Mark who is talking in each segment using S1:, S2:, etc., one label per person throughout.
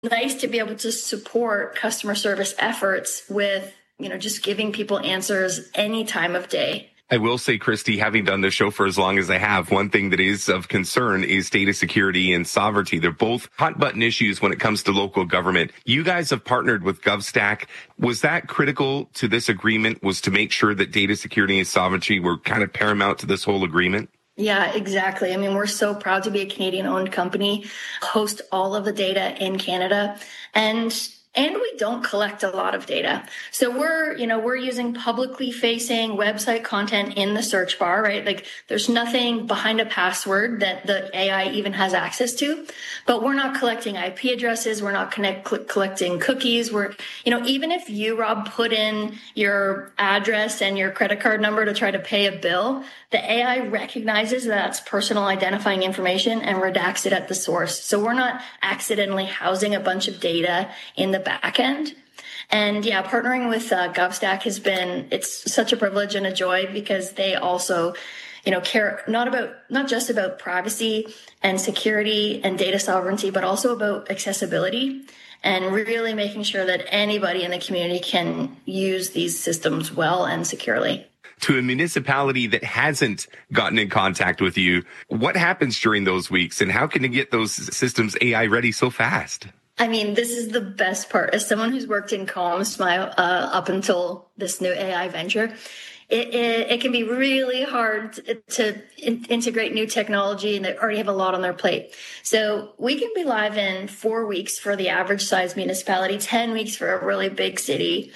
S1: nice to be able to support customer service efforts with, just giving people answers any time of day.
S2: I will say, Christy, having done this show for as long as I have, one thing that is of concern is data security and sovereignty. They're both hot button issues when it comes to local government. You guys have partnered with GovStack. Was that critical to this agreement, was to make sure that data security and sovereignty were kind of paramount to this whole agreement?
S1: Yeah, exactly. I mean, we're so proud to be a Canadian-owned company, host all of the data in Canada, and we don't collect a lot of data. So we're using publicly facing website content in the search bar, right? Like there's nothing behind a password that the AI even has access to, but we're not collecting IP addresses. We're not collecting cookies. Even if you, Rob, put in your address and your credit card number to try to pay a bill, the AI recognizes that's personal identifying information and redacts it at the source. So we're not accidentally housing a bunch of data in the back end. And yeah, partnering with GovStack it's such a privilege and a joy because they also, care not just about privacy and security and data sovereignty, but also about accessibility and really making sure that anybody in the community can use these systems well and securely.
S2: To a municipality that hasn't gotten in contact with you, what happens during those weeks and how can you get those systems AI ready so fast?
S1: I mean, this is the best part. As someone who's worked in comms up until this new AI venture, it can be really hard to integrate new technology, and they already have a lot on their plate. So we can be live in 4 weeks for the average size municipality, 10 weeks for a really big city.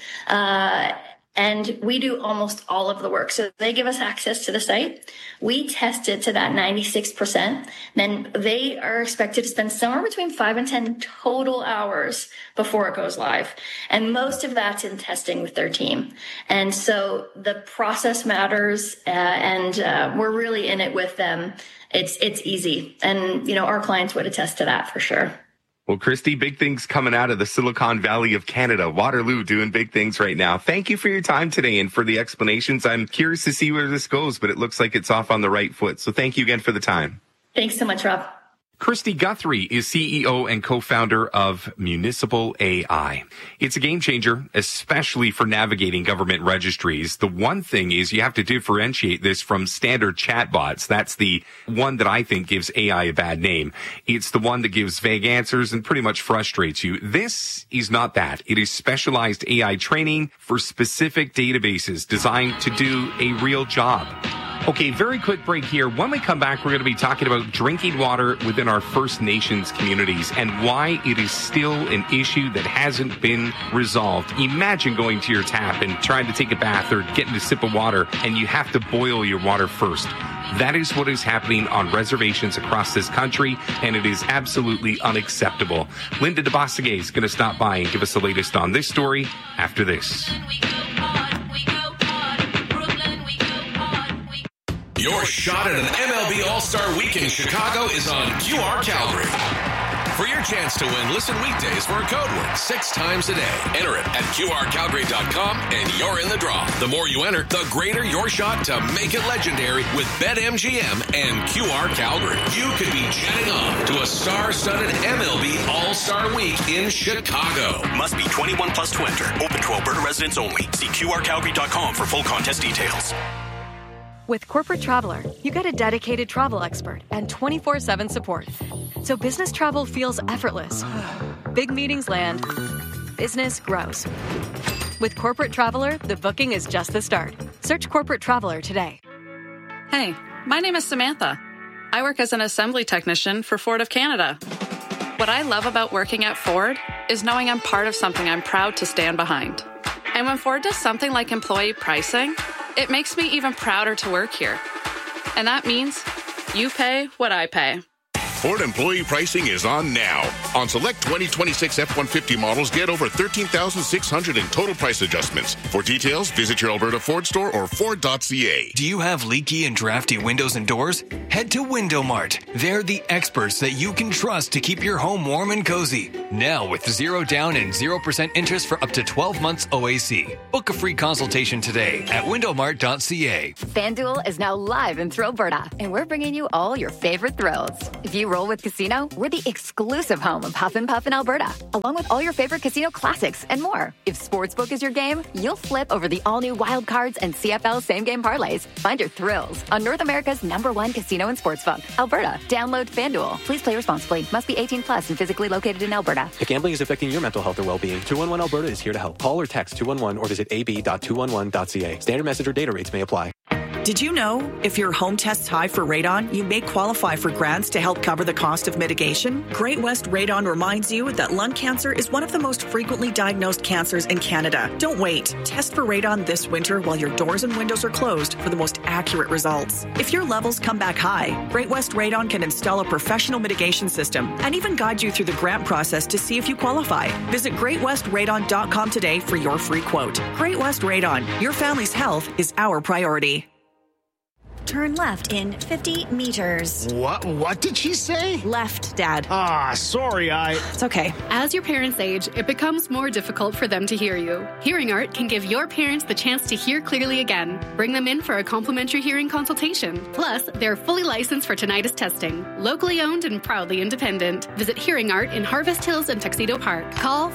S1: And we do almost all of the work. So they give us access to the site. We test it to that 96%. Then they are expected to spend somewhere between 5 and 10 total hours before it goes live. And most of that's in testing with their team. And so the process matters, and we're really in it with them. It's easy. And, our clients would attest to that for sure.
S2: Well, Christy, big things coming out of the Silicon Valley of Canada. Waterloo doing big things right now. Thank you for your time today and for the explanations. I'm curious to see where this goes, but it looks like it's off on the right foot. So thank you again for the time.
S1: Thanks so much, Rob.
S2: Christy Guthrie is CEO and co-founder of Municipal AI. It's a game changer, especially for navigating government registries. The one thing is you have to differentiate this from standard chatbots. That's the one that I think gives AI a bad name. It's the one that gives vague answers and pretty much frustrates you. This is not that. It is specialized AI training for specific databases designed to do a real job. Okay, very quick break here. When we come back, we're going to be talking about drinking water within our First Nations communities and why it is still an issue that hasn't been resolved. Imagine going to your tap and trying to take a bath or getting a sip of water, and you have to boil your water first. That is what is happening on reservations across this country, and it is absolutely unacceptable. Linda DeBossegay is going to stop by and give us the latest on this story after this.
S3: Your shot at an MLB All-Star Week in Chicago is on QR Calgary. For your chance to win, listen weekdays for a code word 6 times a day. Enter it at QRCalgary.com and you're in the draw. The more you enter, the greater your shot to make it legendary with BetMGM and QR Calgary. You could be jetting off to a star-studded MLB All-Star Week in Chicago.
S4: Must be 21 plus to enter. Open to Alberta residents only. See QRCalgary.com for full contest details.
S5: With Corporate Traveler, you get a dedicated travel expert and 24/7 support. So business travel feels effortless. Big meetings land. Business grows. With Corporate Traveler, the booking is just the start. Search Corporate Traveler today.
S6: Hey, my name is Samantha. I work as an assembly technician for Ford of Canada. What I love about working at Ford is knowing I'm part of something I'm proud to stand behind. And when Ford does something like employee pricing, it makes me even prouder to work here. And that means you pay what I pay.
S3: Ford employee pricing is on now. On select 2026 F-150 models, get over $13,600 in total price adjustments. For details, visit your Alberta Ford store or Ford.ca.
S7: Do you have leaky and drafty windows and doors? Head to Window Mart. They're the experts that you can trust to keep your home warm and cozy. Now with 0 down and 0% interest for up to 12 months OAC. Book a free consultation today at windowmart.ca.
S8: FanDuel is now live in Thrillberta, and we're bringing you all your favorite thrills. If you Roll with Casino, we're the exclusive home of Huff and Puff in Alberta, along with all your favorite casino classics and more. If Sportsbook is your game, you'll flip over the all-new Wild Cards and CFL same-game parlays. Find your thrills on North America's #1 casino and sportsbook, Alberta. Download FanDuel. Please play responsibly. Must be 18 plus and physically located in Alberta.
S9: If gambling is affecting your mental health or well-being, 211 Alberta is here to help. Call or text 211 or visit ab.211.ca. Standard message or data rates may apply.
S10: Did you know if your home tests high for radon, you may qualify for grants to help cover the cost of mitigation? Great West Radon reminds you that lung cancer is one of the most frequently diagnosed cancers in Canada. Don't wait. Test for radon this winter while your doors and windows are closed for the most accurate results. If your levels come back high, Great West Radon can install a professional mitigation system and even guide you through the grant process to see if you qualify. Visit greatwestradon.com today for your free quote. Great West Radon. Your family's health is our priority.
S11: Turn left in 50 meters.
S12: What did she say?
S11: Left, Dad.
S12: Sorry,
S11: It's okay.
S13: As your parents age, it becomes more difficult for them to hear you. Hearing Art can give your parents the chance to hear clearly again. Bring them in for a complimentary hearing consultation. Plus, they're fully licensed for tinnitus testing. Locally owned and proudly independent. Visit Hearing Art in Harvest Hills and Tuxedo Park. Call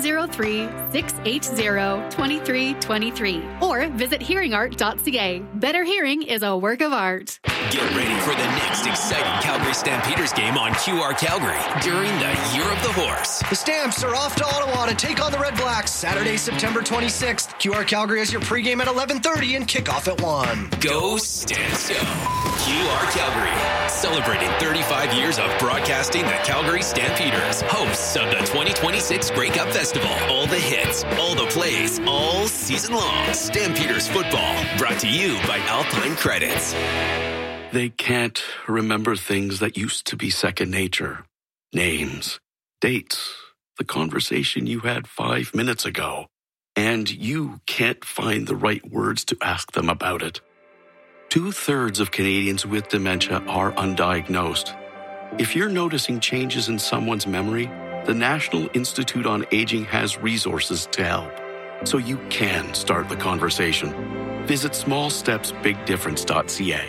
S13: 403-680-2323 or visit hearingart.ca. Better hearing is a work of art.
S14: Get ready for the next exciting Calgary Stampeders game on QR Calgary during the Year of the Horse.
S15: The Stamps are off to Ottawa to take on the Red Blacks Saturday, September 26th. QR Calgary has your pregame at 11:30 and kickoff at 1.
S14: Go Stamps Go! QR Calgary, celebrating 35 years of broadcasting the Calgary Stampeders, hosts of the 2026 Grey Cup Festival. All the hits, all the plays, all season long. Stampeders football, brought to you by Alpine Credits.
S16: They can't remember things that used to be second nature. Names, dates, the conversation you had 5 minutes ago. And you can't find the right words to ask them about it. 2/3 of Canadians with dementia are undiagnosed. If you're noticing changes in someone's memory, the National Institute on Aging has resources to help. So you can start the conversation. Visit smallstepsbigdifference.ca.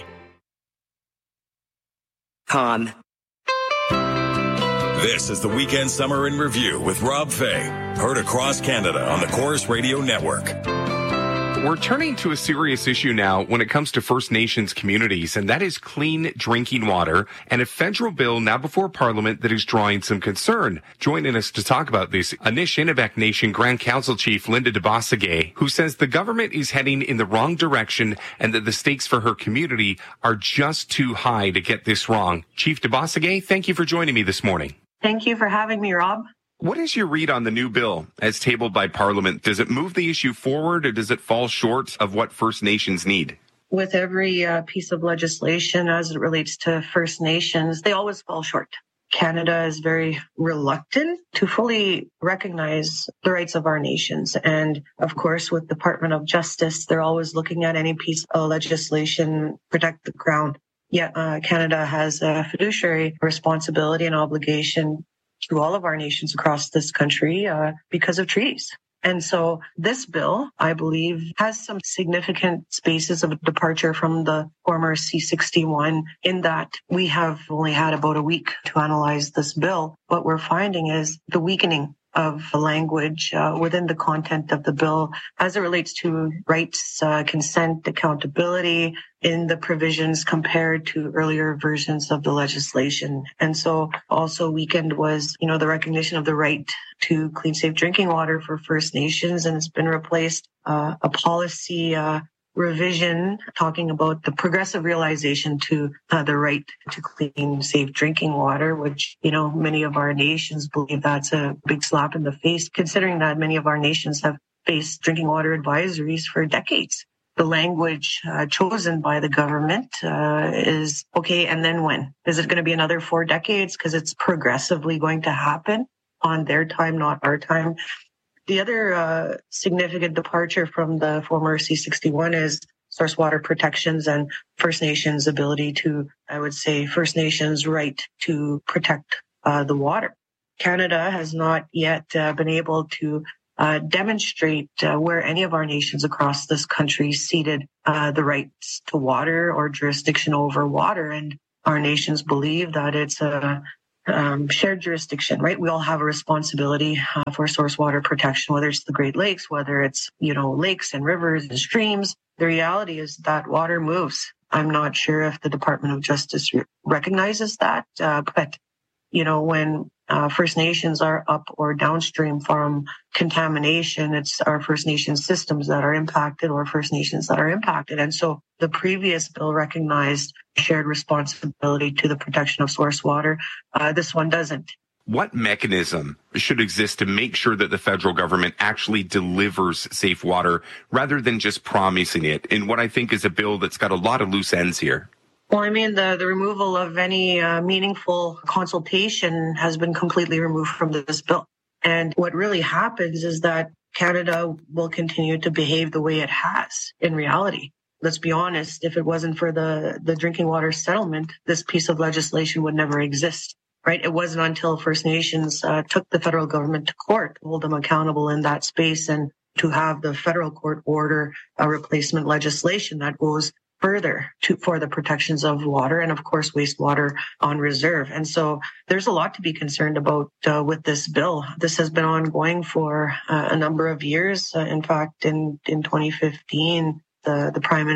S17: This is the Weekend Summer in Review with Rob Fay. Heard across Canada on the Chorus Radio Network.
S2: We're turning to a serious issue now when it comes to First Nations communities, and that is clean drinking water and a federal bill now before Parliament that is drawing some concern. Joining us to talk about this, Anishinaabe Nation Grand Council Chief Linda DeBossegay, who says the government is heading in the wrong direction and that the stakes for her community are just too high to get this wrong. Chief DeBossegay, thank you for joining me this morning.
S18: Thank you for having me, Rob.
S2: What is your read on the new bill as tabled by Parliament? Does it move the issue forward or does it fall short of what First Nations need?
S18: With every piece of legislation as it relates to First Nations, they always fall short. Canada is very reluctant to fully recognize the rights of our nations. And of course, with the Department of Justice, they're always looking at any piece of legislation, protect the ground. Yet Canada has a fiduciary responsibility and obligation to all of our nations across this country because of treaties. And so this bill, I believe, has some significant spaces of departure from the former C-61 in that we have only had about a week to analyze this bill. What we're finding is the weakening of language within the content of the bill as it relates to rights, consent, accountability in the provisions compared to earlier versions of the legislation. And so also weakened was, the recognition of the right to clean, safe drinking water for First Nations. And it's been replaced a policy revision talking about the progressive realization to the right to clean, safe drinking water, which, many of our nations believe that's a big slap in the face, considering that many of our nations have faced drinking water advisories for decades. The language chosen by the government is, okay, and then when? Is it going to be another 4 decades? Because it's progressively going to happen on their time, not our time. The other significant departure from the former C-61 is source water protections and First Nations ability to, I would say, First Nations right to protect the water. Canada has not yet been able to demonstrate where any of our nations across this country ceded the rights to water or jurisdiction over water. And our nations believe that it's a shared jurisdiction, right? We all have a responsibility for source water protection, whether it's the Great Lakes, whether it's, lakes and rivers and streams. The reality is that water moves. I'm not sure if the Department of Justice recognizes that, but, when First Nations are up or downstream from contamination, it's our First Nations systems that are impacted or First Nations that are impacted. And so the previous bill recognized shared responsibility to the protection of source water. This one doesn't.
S2: What mechanism should exist to make sure that the federal government actually delivers safe water rather than just promising it in what I think is a bill that's got a lot of loose ends here?
S18: Well, the removal of any meaningful consultation has been completely removed from this bill. And what really happens is that Canada will continue to behave the way it has in reality. Let's be honest, if it wasn't for the drinking water settlement, this piece of legislation would never exist, right? It wasn't until First Nations took the federal government to court to hold them accountable in that space and to have the federal court order a replacement legislation that goes further for the protections of water and, of course, wastewater on reserve. And so there's a lot to be concerned about with this bill. This has been ongoing for a number of years. In fact, in 2015, the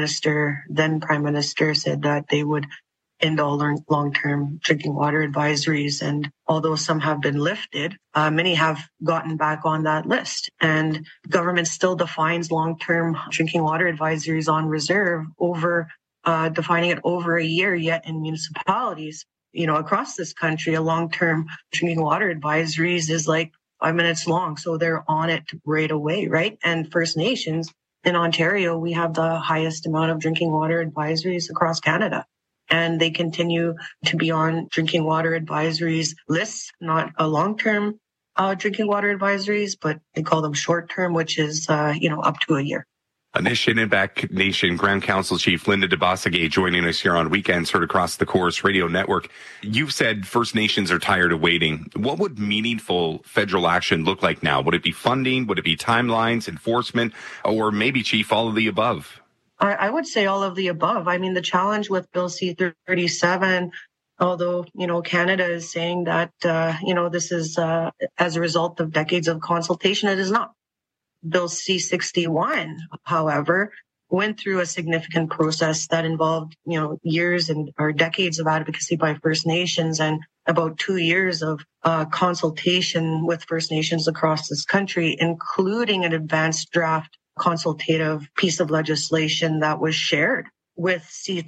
S18: then Prime Minister, said that they would end all long-term drinking water advisories. And although some have been lifted, many have gotten back on that list. And government still defines long-term drinking water advisories on reserve over defining it over a year. Yet in municipalities, across this country, a long-term drinking water advisories is like 5 minutes long. So they're on it right away, right? And First Nations in Ontario, we have the highest amount of drinking water advisories across Canada. And they continue to be on drinking water advisories lists, not a long-term drinking water advisories, but they call them short-term, which is, up to a year.
S2: Anishinaabe Nation Grand Council Chief Linda DeBossegay joining us here on Weekends heard across the Chorus Radio Network. You've said First Nations are tired of waiting. What would meaningful federal action look like now? Would it be funding? Would it be timelines, enforcement, or maybe, Chief, all of the above?
S18: I would say all of the above. The challenge with Bill C-37, although, Canada is saying that, this is as a result of decades of consultation, it is not. Bill C-61, however, went through a significant process that involved, years or decades of advocacy by First Nations and about 2 years of consultation with First Nations across this country, including an advanced draft consultative piece of legislation that was shared. With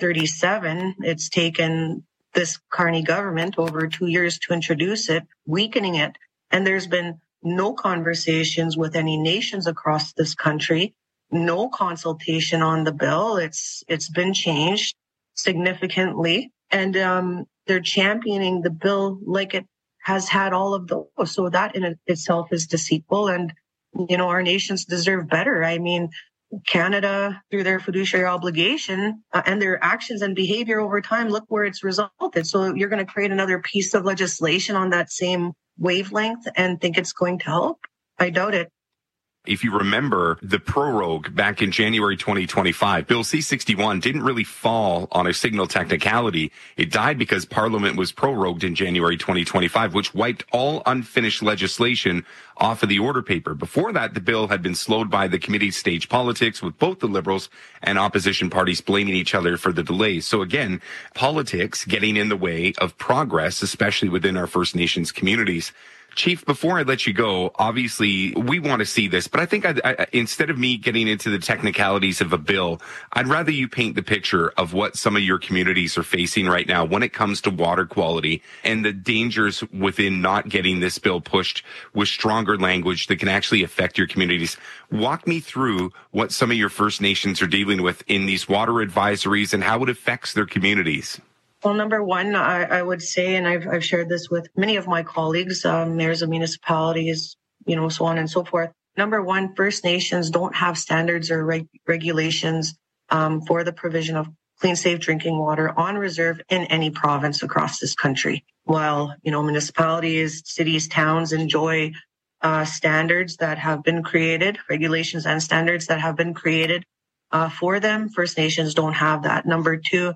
S18: C-37, it's taken this Carney government over 2 years to introduce it, weakening it. And there's been no conversations with any nations across this country, no consultation on the bill. It's been changed significantly. And they're championing the bill like it has had all of those. So that in itself is deceitful. And our nations deserve better. Canada, through their fiduciary obligation and their actions and behavior over time, look where it's resulted. So you're going to create another piece of legislation on that same wavelength and think it's going to help? I doubt it.
S2: If you remember the prorogue back in January 2025, Bill C-61 didn't really fall on a signal technicality. It died because Parliament was prorogued in January 2025, which wiped all unfinished legislation off of the order paper. Before that, the bill had been slowed by the committee's stage politics, with both the Liberals and opposition parties blaming each other for the delays. So again, politics getting in the way of progress, especially within our First Nations communities. Chief, before I let you go, obviously we want to see this, but I think instead of me getting into the technicalities of a bill, I'd rather you paint the picture of what some of your communities are facing right now when it comes to water quality and the dangers within not getting this bill pushed with stronger language that can actually affect your communities. Walk me through what some of your First Nations are dealing with in these water advisories and how it affects their communities.
S18: Well, number one, I would say, and I've shared this with many of my colleagues, mayors of municipalities, so on and so forth. Number one, First Nations don't have standards or regulations for the provision of clean, safe drinking water on reserve in any province across this country. While, municipalities, cities, towns enjoy standards that have been created, regulations and standards that have been created for them, First Nations don't have that. Number two,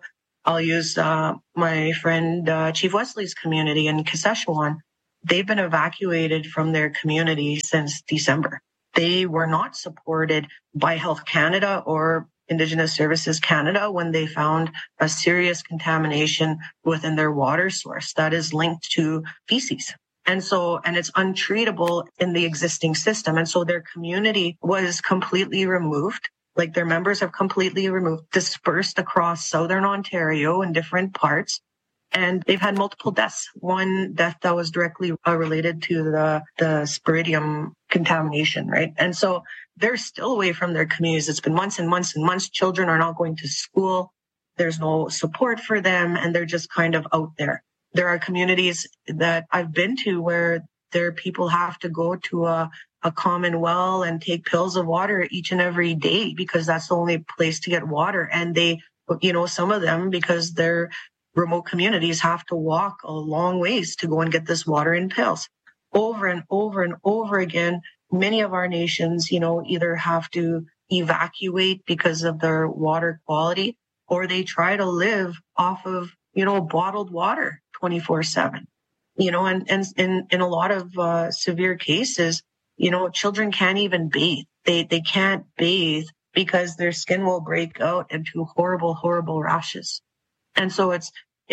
S18: I'll use my friend Chief Wesley's community in Saskatchewan. They've been evacuated from their community since December. They were not supported by Health Canada or Indigenous Services Canada when they found a serious contamination within their water source that is linked to feces. And it's untreatable in the existing system. And so their community was completely removed. Like their members have completely removed, dispersed across Southern Ontario in different parts. And they've had multiple deaths. One death that was directly related to the sporidium contamination, right? And so they're still away from their communities. It's been months and months and months. Children are not going to school. There's no support for them, and they're just kind of out there. There are communities that I've been to where their people have to go to a common well and take pills of water each and every day because that's the only place to get water. And they, some of them, because they're remote communities, have to walk a long ways to go and get this water in pills. Over and over and over again, many of our nations, either have to evacuate because of their water quality, or they try to live off of, bottled water 24/7. And in a lot of severe cases, children can't even bathe. They can't bathe because their skin will break out into horrible, horrible rashes. And so it's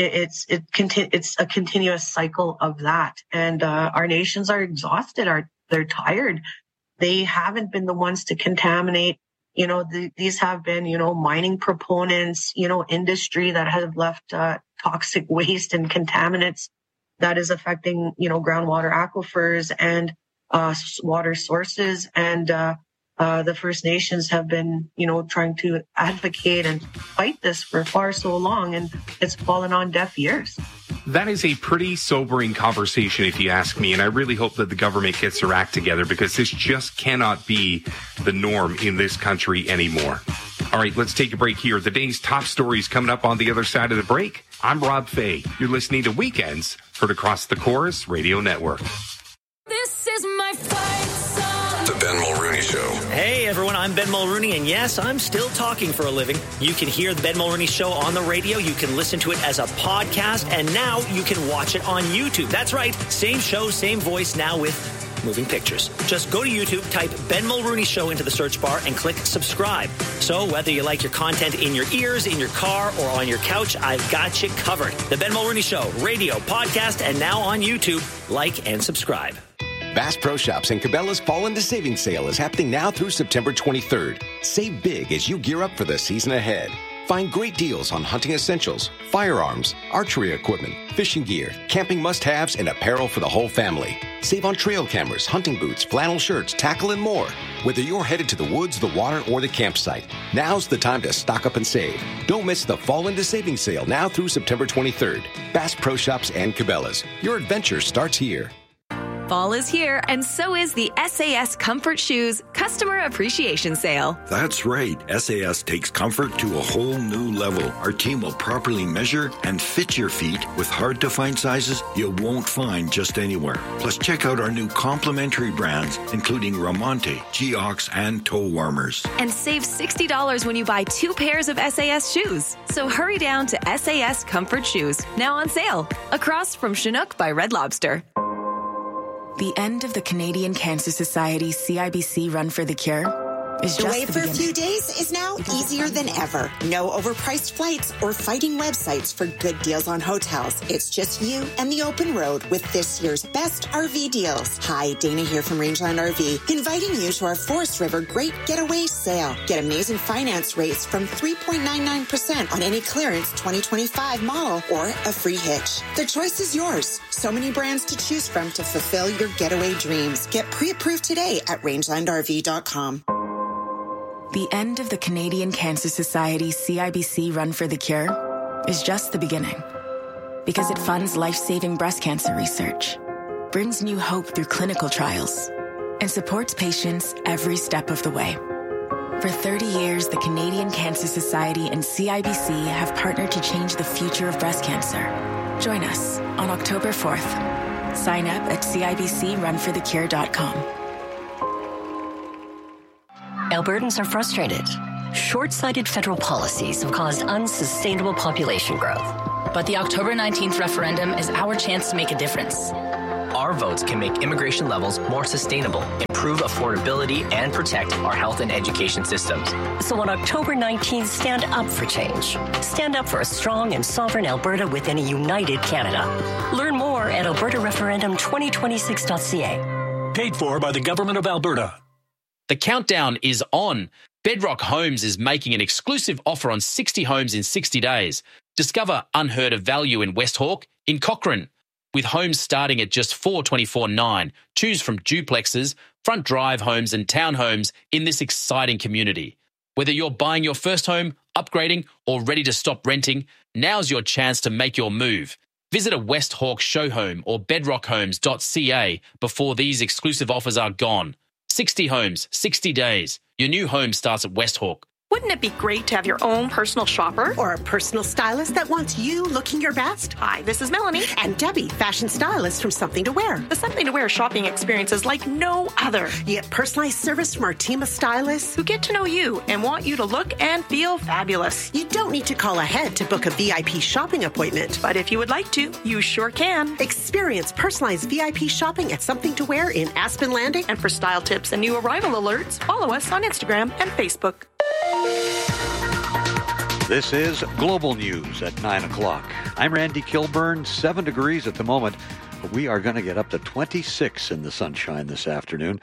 S18: a continuous cycle of that. And our nations are exhausted. They're tired. They haven't been the ones to contaminate. These have been, mining proponents, industry that have left toxic waste and contaminants that is affecting, groundwater aquifers and water sources. And the First Nations have been, trying to advocate and fight this for far so long, and it's fallen on deaf ears.
S2: That is a pretty sobering conversation, if you ask me, and I really hope that the government gets their act together because this just cannot be the norm in this country anymore. All right, let's take a break here. The day's top stories coming up on the other side of the break. I'm Rob Fay. You're listening to Weekends, heard across the Chorus Radio Network.
S19: This is my fight song.
S3: The Ben Mulrooney Show.
S20: Hey, everyone, I'm Ben Mulrooney, and yes, I'm still talking for a living. You can hear the Ben Mulrooney Show on the radio. You can listen to it as a podcast, and now you can watch it on YouTube. That's right. Same show, same voice, now with moving pictures. Just go to YouTube, type Ben Mulrooney Show into the search bar, and click subscribe. So whether you like your content in your ears, in your car, or on your couch, I've got you covered. The Ben Mulrooney Show, radio, podcast, and now on YouTube. Like and subscribe.
S21: Bass Pro Shops and Cabela's Fall Into Savings Sale is happening now through September 23rd. Save big as you gear up for the season ahead. Find great deals on hunting essentials, firearms, archery equipment, fishing gear, camping must-haves, and apparel for the whole family. Save on trail cameras, hunting boots, flannel shirts, tackle, and more. Whether you're headed to the woods, the water, or the campsite, now's the time to stock up and save. Don't miss the Fall Into Savings Sale now through September 23rd. Bass Pro Shops and Cabela's. Your adventure starts here.
S22: Fall is here, and so is the SAS Comfort Shoes Customer Appreciation Sale.
S23: That's right. SAS takes comfort to a whole new level. Our team will properly measure and fit your feet with hard-to-find sizes you won't find just anywhere. Plus, check out our new complimentary brands, including Ramonte, Geox, and toe warmers.
S22: And save $60 when you buy 2 pairs of SAS shoes. So hurry down to SAS Comfort Shoes, now on sale, across from Chinook by Red Lobster.
S24: The end of the Canadian Cancer Society CIBC Run for the Cure is just the
S25: wait for a few days is now easier than ever. No overpriced flights or fighting websites for good deals on hotels. It's just you and the open road with this year's best RV deals. Hi, Dana here from Rangeland RV, inviting you to our Forest River Great Getaway Sale. Get amazing finance rates from 3.99% on any clearance 2025 model or a free hitch. The choice is yours. So many brands to choose from to fulfill your getaway dreams. Get pre-approved today at rangelandrv.com.
S24: The end of the Canadian Cancer Society CIBC Run for the Cure is just the beginning. Because it funds life-saving breast cancer research, brings new hope through clinical trials, and supports patients every step of the way. For 30 years, the Canadian Cancer Society and CIBC have partnered to change the future of breast cancer. Join us on October 4th. Sign up at CIBCRunforthecure.com.
S26: Albertans are frustrated.
S1: short-sighted federal policies have caused unsustainable population growth.
S4: But the October 19th referendum is our chance to make a difference.
S5: Our votes can make immigration levels more sustainable, improve affordability, and protect our health and education systems.
S1: So on October 19th, stand up for change. Stand up for a strong and sovereign Alberta within a united Canada. Learn more at albertareferendum2026.ca.
S6: Paid for by the Government of Alberta.
S7: The countdown is on. Bedrock Homes is making an exclusive offer on 60 homes in 60 days. Discover unheard of value in West Hawke, in Cochrane, with homes starting at just $424,900. Choose from duplexes, front drive homes and townhomes in this exciting community. Whether you're buying your first home, upgrading, or ready to stop renting, now's your chance to make your move. Visit a West Hawke show home or bedrockhomes.ca before these exclusive offers are gone. 60 homes, 60 days. Your new home starts at West Hawke.
S10: Wouldn't it be great to have your own personal shopper?
S26: Or a personal stylist that wants you looking your best?
S10: Hi, this is Melanie.
S26: And Debbie, fashion stylist from Something to Wear.
S10: The Something to Wear shopping experience is like no other.
S26: You get personalized service from our team of stylists
S10: who get to know you and want you to look and feel fabulous.
S26: You don't need to call ahead to book a VIP shopping appointment.
S10: But if you would like to, you sure can.
S26: Experience personalized VIP shopping at Something to Wear in Aspen Landing.
S10: And for style tips and new arrival alerts, follow us on Instagram and Facebook.
S27: This is Global News at 9 o'clock. I'm Randy Kilburn, 7 degrees at the moment. We are going to get up to 26 in the sunshine this afternoon,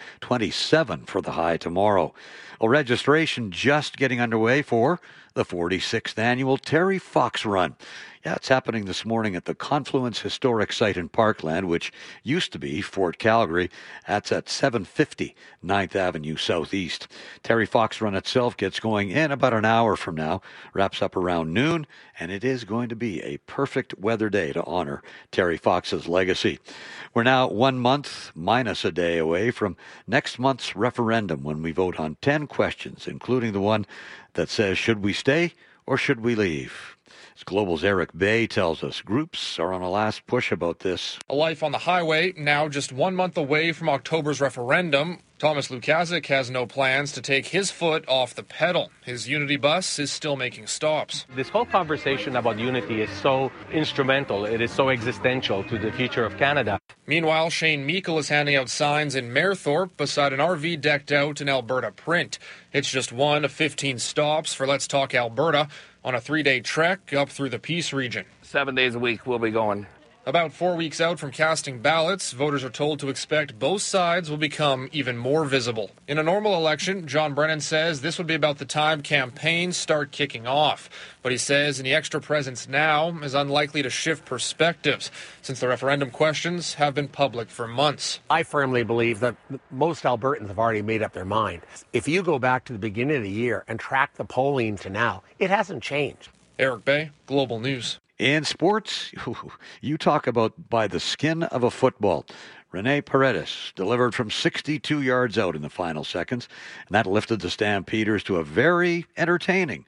S27: 27 for the high tomorrow. Well, registration just getting underway for the 46th annual Terry Fox Run. Yeah, it's happening this morning at the Confluence Historic Site in Parkland, which used to be Fort Calgary. That's at 750 9th Avenue Southeast. Terry Fox Run itself gets going in about an hour from now, wraps up around noon, and it is going to be a perfect weather day to honor Terry Fox's legacy. We're now 1 month minus a day away from next month's referendum when we vote on 10 questions, including the one that says, should we stay or should we leave? As Global's Eric Bay tells us, groups are on a last push about this.
S28: A life on the highway, now just 1 month away from October's referendum. Thomas Lukasik has no plans to take his foot off the pedal. His Unity bus is still making stops.
S29: This whole conversation about unity is so instrumental. It is so existential to the future of Canada.
S28: Meanwhile, Shane Meikle is handing out signs in Mayerthorpe beside an RV decked out in Alberta print. It's just one of 15 stops for Let's Talk Alberta on a 3-day trek up through the Peace region.
S30: 7 days a week we'll be going.
S28: About 4 weeks out from casting ballots, voters are told to expect both sides will become even more visible. In a normal election, John Brennan says this would be about the time campaigns start kicking off. But he says any extra presence now is unlikely to shift perspectives, since the referendum questions have been public for months.
S31: I firmly believe that most Albertans have already made up their mind. If you go back to the beginning of the year and track the polling to now, it hasn't changed.
S28: Eric Bay, Global News.
S27: In sports, you talk about by the skin of a football. Rene Paredes delivered from 62 yards out in the final seconds, and that lifted the Stampeders to a very entertaining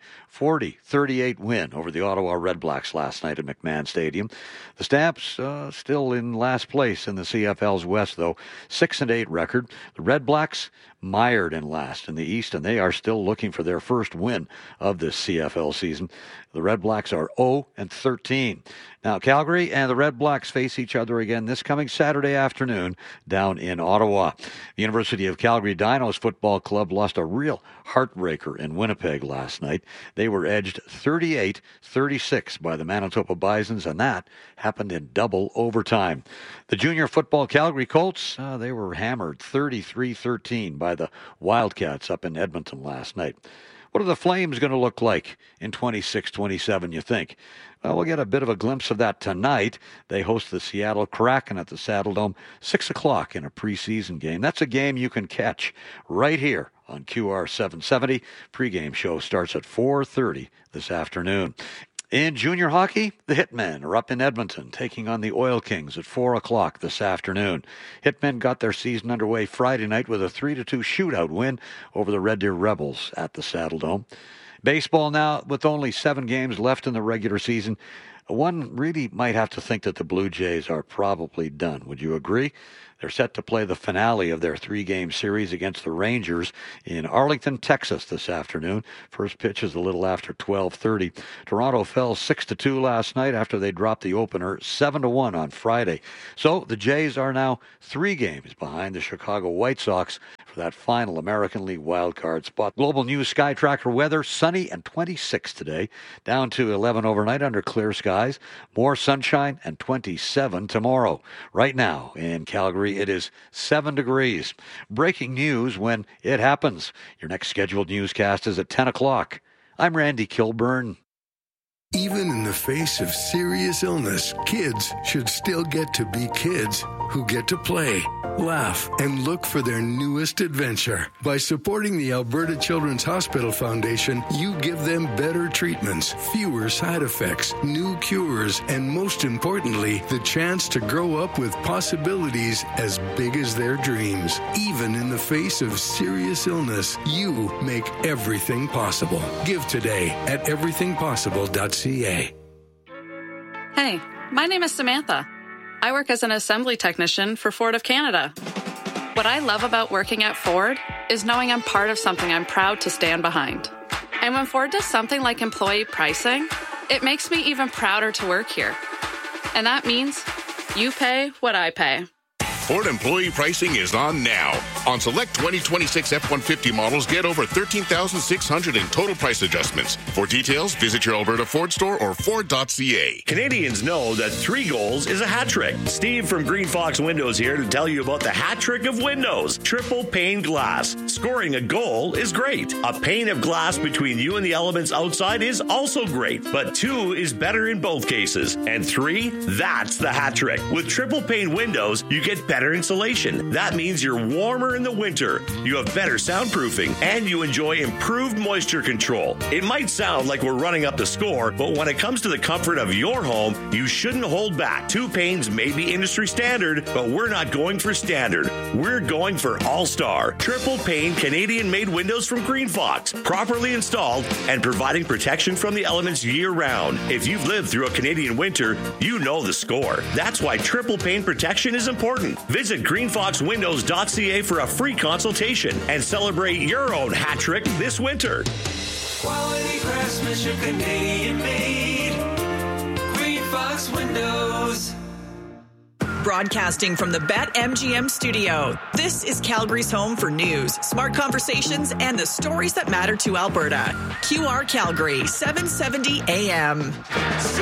S27: 40-38 win over the Ottawa Redblacks last night at McMahon Stadium. The Stamps still in last place in the CFL's West, though, 6-8 record. The Redblacks mired in last in the East, and they are still looking for their first win of this CFL season. The Redblacks are 0-13. Now, Calgary and the Redblacks face each other again this coming Saturday afternoon down in Ottawa. The University of Calgary Dinos Football Club lost a real heartbreaker in Winnipeg last night. They were edged 38-36 by the Manitoba Bisons, and that happened in double overtime. The junior football Calgary Colts, they were hammered 33-13 by the Wildcats up in Edmonton last night. What are the Flames going to look like in 26-27, you think? Well, we'll get a bit of a glimpse of that tonight. They host the Seattle Kraken at the Saddledome, 6 o'clock in a preseason game. That's a game you can catch right here on QR 770. Pre-game show starts at 4:30 this afternoon. In junior hockey, the Hitmen are up in Edmonton, taking on the Oil Kings at 4 o'clock this afternoon. Hitmen got their season underway Friday night with a 3-2 shootout win over the Red Deer Rebels at the Saddledome. Baseball now, with only 7 games left in the regular season. one really might have to think that the Blue Jays are probably done. Would you agree? They're set to play the finale of their 3-game series against the Rangers in Arlington, Texas this afternoon. First pitch is a little after 12:30. Toronto fell 6-2 last night after they dropped the opener 7-1 on Friday. So the Jays are now 3 games behind the Chicago White Sox for that final American League wildcard spot. Global News Sky Tracker weather, sunny and 26 today, down to 11 overnight under clear skies. More sunshine and 27 tomorrow. Right now in Calgary, it is 7 degrees. Breaking news when it happens. Your next scheduled newscast is at 10 o'clock. I'm Randy Kilburn.
S2: Even in the face of serious illness, kids should still get to be kids who get to play, laugh, and look for their newest adventure. By supporting the Alberta Children's Hospital Foundation, you give them better treatments, fewer side effects, new cures, and most importantly, the chance to grow up with possibilities as big as their dreams. Even in the face of serious illness, you make everything possible. Give today at everythingpossible.ca.
S8: Hey, my name is Samantha. I work as an assembly technician for Ford of Canada. What I love about working at Ford is knowing I'm part of something I'm proud to stand behind. And when Ford does something like employee pricing, it makes me even prouder to work here. And that means you pay what I pay.
S3: Ford employee pricing is on now. On select 2026 F-150 models, get over $13,600 in total price adjustments. For details, visit your Alberta Ford store or Ford.ca.
S9: Canadians know that 3 goals is a hat trick. Steve from Green Fox Windows here to tell you about the hat trick of windows. Triple pane glass. Scoring a goal is great. A pane of glass between you and the elements outside is also great, but 2 is better in both cases. And 3, that's the hat trick. With triple pane windows, you get better insulation. That means you're warmer in the winter, you have better soundproofing, and you enjoy improved moisture control. It might sound like we're running up the score, but when it comes to the comfort of your home, you shouldn't hold back. 2 panes may be industry standard, but we're not going for standard. We're going for all-star. Triple pane Canadian-made windows from Green Fox, properly installed and providing protection from the elements year-round. If you've lived through a Canadian winter, you know the score. That's why triple pane protection is important. Visit greenfoxwindows.ca for a free consultation and celebrate your own hat trick this winter.
S11: Quality craftsmanship, Canadian made. Green Fox Windows.
S10: Broadcasting from the BetMGM studio, this is Calgary's home for news, smart conversations, and the stories that matter to Alberta. QR Calgary, 770 AM.